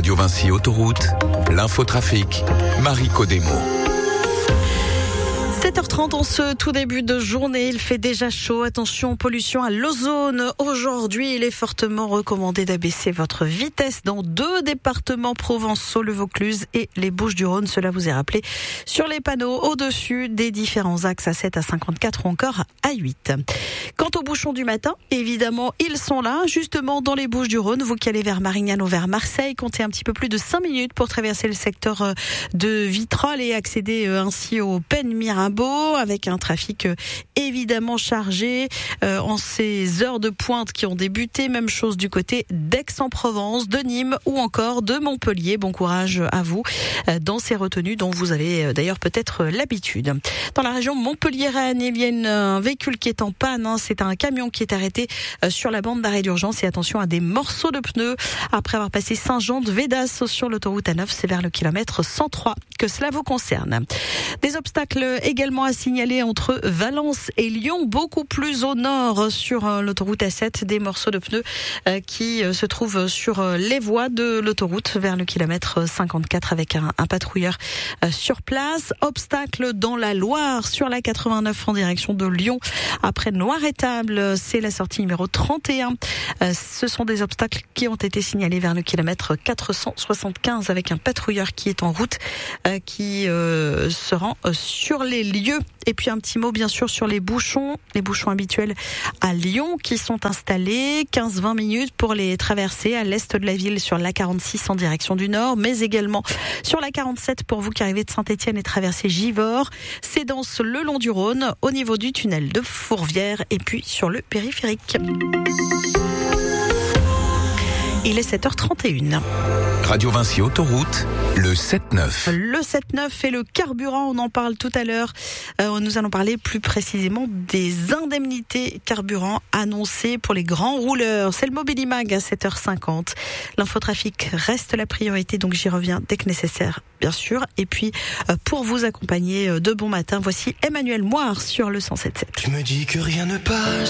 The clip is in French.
Radio Vinci Autoroute, l'infotrafic, Marie Codemo. 7h30 en ce tout début de journée, il fait déjà chaud. Attention, pollution à l'ozone. Aujourd'hui, il est fortement recommandé d'abaisser votre vitesse dans 2 départements provençaux, le Vaucluse et les Bouches-du-Rhône. Cela vous est rappelé sur les panneaux au-dessus des différents axes à 7, à 54 ou encore à 8. Quant aux bouchons du matin, évidemment, ils sont là, justement dans les Bouches-du-Rhône. Vous qui allez vers Marignane ou vers Marseille, comptez un petit peu plus de 5 minutes pour traverser le secteur de Vitrolles et accéder ainsi au Pen Mirabeau, avec un trafic évidemment chargé en ces heures de pointe qui ont débuté. Même chose du côté d'Aix-en-Provence, de Nîmes ou encore de Montpellier. Bon courage à vous dans ces retenues dont vous avez d'ailleurs peut-être l'habitude. Dans la région Montpellier-Rennes, il y a un véhicule qui est en panne. C'est un camion qui est arrêté sur la bande d'arrêt d'urgence. Et attention à des morceaux de pneus après avoir passé Saint-Jean-de-Védas sur l'autoroute A9. C'est vers le kilomètre 103 que cela vous concerne. Des obstacles également à signaler entre Valence et Lyon, beaucoup plus au nord sur l'autoroute A7, des morceaux de pneus qui se trouvent sur les voies de l'autoroute vers le kilomètre 54 avec un patrouilleur sur place. Obstacle dans la Loire sur la 89 en direction de Lyon après Noiretable, c'est la sortie numéro 31. Ce sont des obstacles qui ont été signalés vers le kilomètre 475 avec un patrouilleur qui est en route, qui se rend sur les lieux. Et puis un petit mot bien sûr sur les bouchons habituels à Lyon qui sont installés 15-20 minutes pour les traverser à l'est de la ville sur l'A46 en direction du nord, mais également sur l'A47 pour vous qui arrivez de Saint-Étienne et traversez Givors. C'est dans le long du Rhône, au niveau du tunnel de Fourvière et puis sur le périphérique. Il est 7h31. Radio Vinci Autoroute, le 7-9. Le 7-9 et le carburant, on en parle tout à l'heure. Nous allons parler plus précisément des indemnités carburant annoncées pour les grands rouleurs. C'est le Mobilimag à 7h50. L'infotrafic reste la priorité, donc j'y reviens dès que nécessaire, bien sûr. Et puis, pour vous accompagner de bon matin, voici Emmanuel Moire sur le 107.7. Tu me dis que rien ne passe.